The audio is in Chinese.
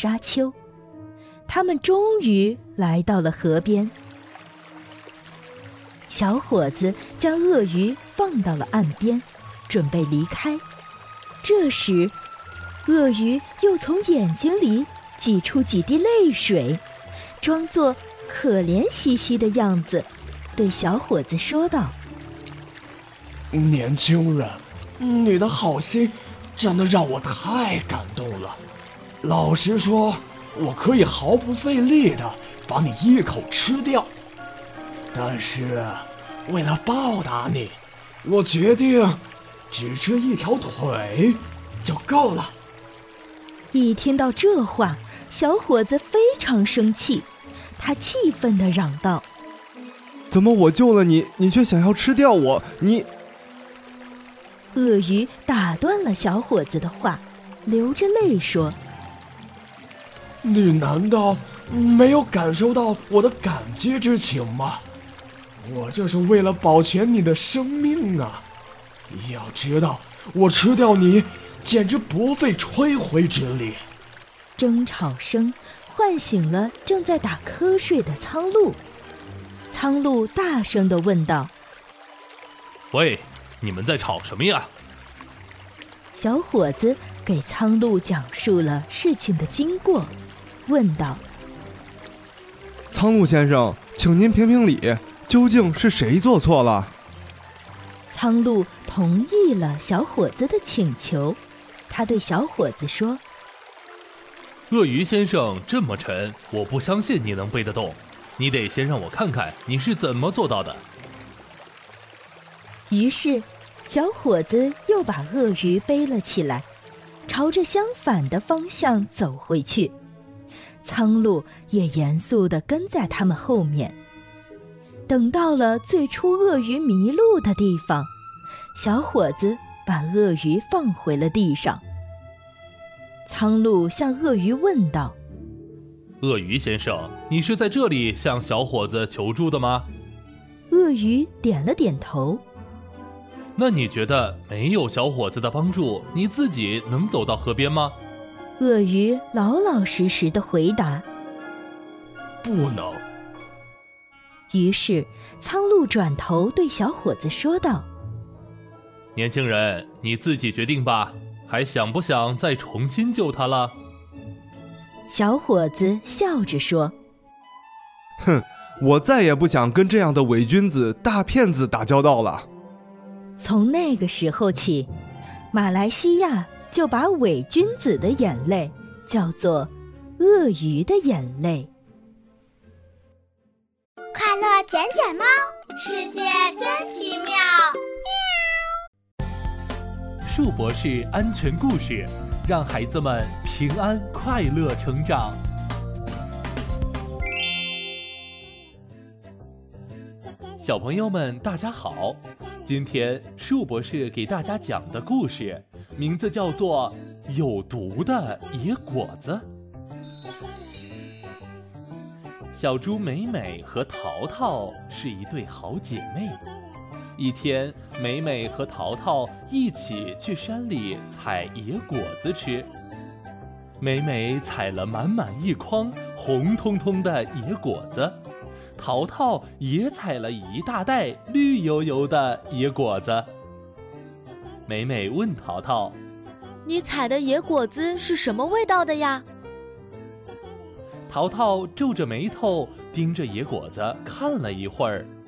沙丘。他们终于来到了河边。小伙子将鳄鱼放到了岸边，准备离开。这时，鳄鱼又从眼睛里挤出几滴泪水，装作可怜兮兮的样子，对小伙子说道： 年轻人，你的好心真的让我太感动了。老实说，我可以毫不费力地把你一口吃掉，但是为了报答你，我决定只吃一条腿就够了。 一听到这话，小伙子非常生气，他气愤地嚷道： 怎么我救了你，你却想要吃掉我？你…… 鳄鱼打断了小伙子的话，流着泪说： 你难道没有感受到我的感激之情吗？我这是为了保全你的生命啊！要知道，我吃掉你简直不费吹灰之力。 争吵声唤醒了正在打瞌睡的苍鹭。苍鹭大声地问道： 喂，你们在吵什么呀？ 小伙子给苍鹭讲述了事情的经过，问道： 苍鹭先生，请您评评理，究竟是谁做错了？ 苍鹭同意了小伙子的请求，他对小伙子说： 鳄鱼先生这么沉，我不相信你能背得动，你得先让我看看你是怎么做到的。 于是小伙子又把鳄鱼背了起来，朝着相反的方向走回去。苍鹭也严肃地跟在他们后面。等到了最初鳄鱼迷路的地方，小伙子把鳄鱼放回了地上。苍鹭向鳄鱼问道： 鳄鱼先生，你是在这里向小伙子求助的吗？ 鳄鱼点了点头。 那你觉得没有小伙子的帮助，你自己能走到河边吗？ 鳄鱼老老实实地回答： 不能。 于是苍鹭转头对小伙子说道： 年轻人，你自己决定吧，还想不想再重新救他了？ 小伙子笑着说： 哼，我再也不想跟这样的伪君子、大骗子打交道了。 从那个时候起，马来西亚就把伪君子的眼泪叫做鳄鱼的眼泪。 快乐捡捡猫，世界真奇妙。 树博士安全故事，让孩子们平安快乐成长。小朋友们大家好，今天树博士给大家讲的故事名字叫做有毒的野果子。小猪美美和淘淘是一对好姐妹。一天，美美和淘淘一起去山里采野果子吃。美美采了满满一筐红彤彤的野果子，淘淘也采了一大袋绿油油的野果子。美美问淘淘： 你采的野果子是什么味道的呀？ 淘淘皱着眉头盯着野果子看了一会儿，